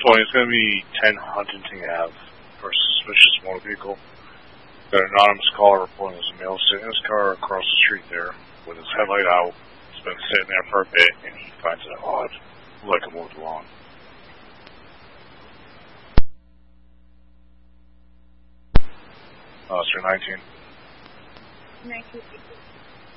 20, it's going to be 10 Huntington Ave for a suspicious motor vehicle. Got an anonymous caller reporting there's a male sitting in his car across the street there with his headlight out. He's been sitting there for a bit and he finds it odd, like a moved along. Sir 19. 19.